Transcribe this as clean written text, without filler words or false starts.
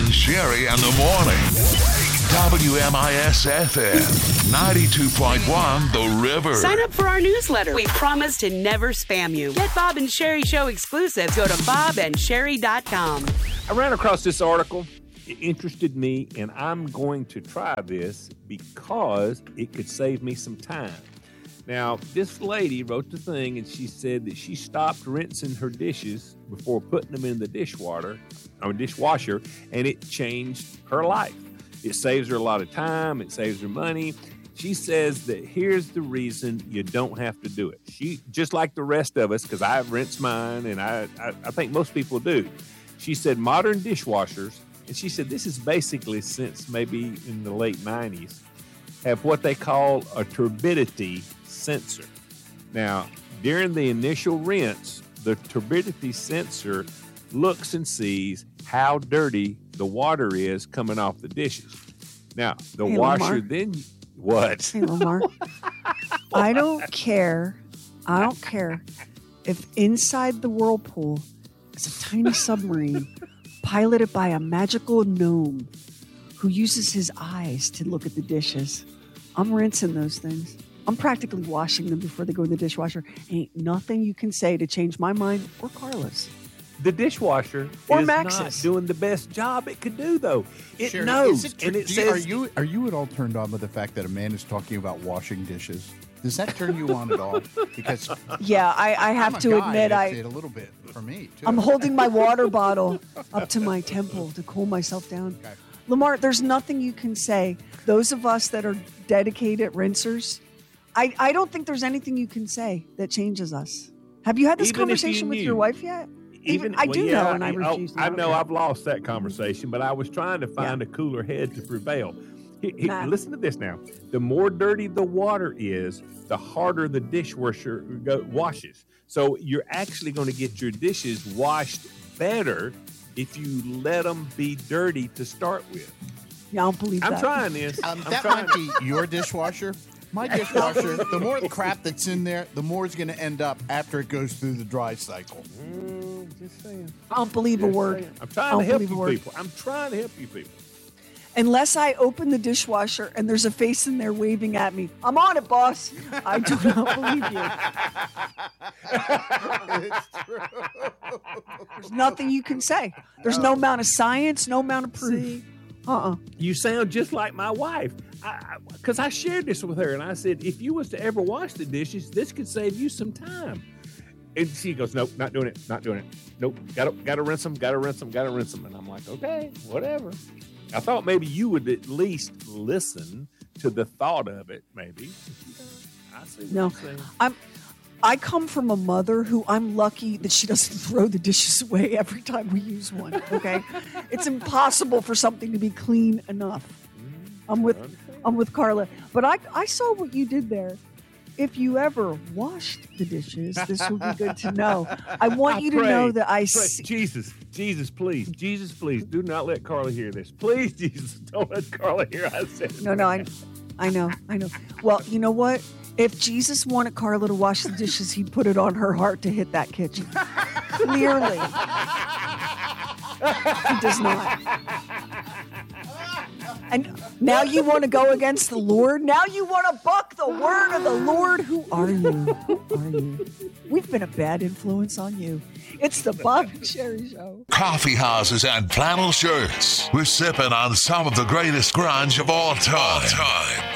and Sherry in the morning. WMIS-FM 92.1 The River. Sign up for our newsletter. We promise to never spam you. Get Bob and Sherry Show exclusives. Go to bobandsherry.com. I ran across this article. It interested me, and I'm going to try this because it could save me some time. Now, this lady wrote the thing, and she said that she stopped rinsing her dishes before putting them in the dishwasher, and it changed her life. It saves her a lot of time. It saves her money. She says that here's the reason you don't have to do it. She, just like the rest of us, because I rinse mine, and I think most people do. She said modern dishwashers, and she said this is basically since maybe in the late 90s, have what they call a turbidity sensor. Now, during the initial rinse, the turbidity sensor looks and sees how dirty the water is coming off the dishes. Now, the washer Lamar. then... What? Hey, Lamar. I don't care if inside the whirlpool is a tiny submarine piloted by a magical gnome who uses his eyes to look at the dishes. I'm rinsing those things. I'm practically washing them before they go in the dishwasher. Ain't nothing you can say to change my mind or Carla's. The dishwasher Or is Max's. not doing the best job it could do, though. It Sherry, knows, is it and it do says... are you at all turned on by the fact that a man is talking about washing dishes? Does that turn you on at all? Because Yeah, I have I'm a to guy, admit, it's a little bit for me too. I'm holding my water bottle up to my temple to cool myself down. Okay. Lamar, there's nothing you can say. Those of us that are dedicated rinsers, I don't think there's anything you can say that changes us. Have you had this Even if you conversation with your knew. wife yet? I know, and I refuse. I not know to. I've lost that conversation, but I was trying to find a cooler head to prevail. Nah. Listen to this now. The more dirty the water is, the harder the dishwasher washes. So you're actually going to get your dishes washed better if you let them be dirty to start with. Yeah, I don't believe that. I'm trying this. That might be your dishwasher. My dishwasher, the more crap that's in there, the more it's going to end up after it goes through the dry cycle. Just saying. I don't believe a word. I'm trying to help you people. I'm trying to help you people. Unless I open the dishwasher and there's a face in there waving at me. I'm on it, boss. I do not believe you. It's true. There's nothing you can say. There's no amount of science, no amount of proof. You sound just like my wife. Because I shared this with her, and I said, if you was to ever wash the dishes, this could save you some time. And she goes, nope, not doing it. Nope, gotta rinse them. And I'm like, okay, whatever. I thought maybe you would at least listen to the thought of it, maybe. I see what No, you're saying. I come from a mother who I'm lucky that she doesn't throw the dishes away every time we use one. Okay, it's impossible for something to be clean enough. I'm with Carla, but I saw what you did there. If you ever washed the dishes, this would be good to know. I want you to know that I see. Jesus, please, do not let Carla hear this. Please, Jesus, don't let Carla hear I said it. No, I know. Well, you know what? If Jesus wanted Carla to wash the dishes, he'd put it on her heart to hit that kitchen. Clearly. He does not. And now you want to go against the Lord? Now you want to buck the word of the Lord? Who are you? We've been a bad influence on you. It's the Bob and Sherry Show. Coffee houses and flannel shirts. We're sipping on some of the greatest grunge of all time.